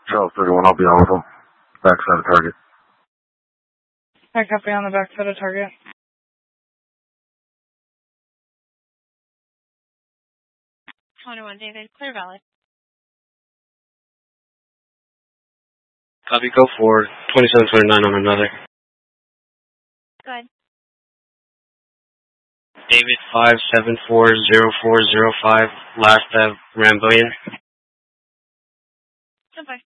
Charles 31, I'll be on with them. Backside of target. I copy on the backside of target. 21, David, Clear Valley. Copy, go forward. 2729 on another. Go ahead. David 5740405, last Rambouillan. 10-5.